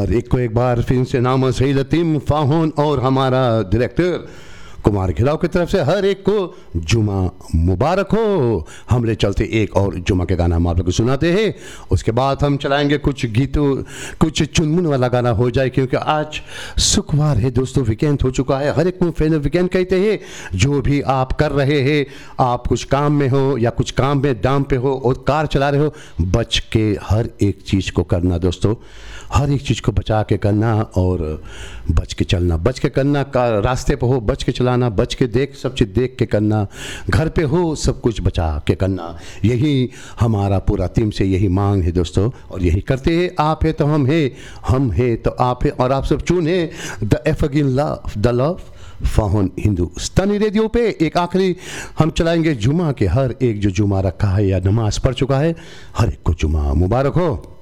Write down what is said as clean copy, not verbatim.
हर एक को एक बार फिर से नाम सही लतीम फाहोन और हमारा डायरेक्टर कुमार खिलाव की तरफ से हर एक को जुमा मुबारक हो। हम ले चलते एक और जुमा के गाना हम आप लोग को सुनाते हैं, उसके बाद हम चलाएंगे कुछ गीतों, कुछ चुनमुन वाला गाना हो जाए, क्योंकि आज शुक्रवार है दोस्तों, वीकेंड हो चुका है। हर एक को फाइनल वीकेंड कहते हैं। जो भी आप कर रहे हैं, आप कुछ काम में हो या कुछ काम में दाम पे हो और कार चला रहे हो, बच के हर एक चीज़ को करना दोस्तों, हर एक चीज़ को बचा के करना और बच के चलना, बच के करना। रास्ते पे हो बच के चलाना, बच के सब चीज़ देख के करना, घर पे हो सब कुछ बचा के करना। यही हमारा पूरा टीम से यही मांग है दोस्तों, और यही करते हैं। आप है तो हम है तो आप है, और आप सब चुने the एफगिन love the love फाहोन Hindustani radio पे। एक आखिरी हम चलाएंगे जुमा के, हर एक जो जुमा रखा है या नमाज पढ़ चुका है, हर एक को जुमा मुबारक हो।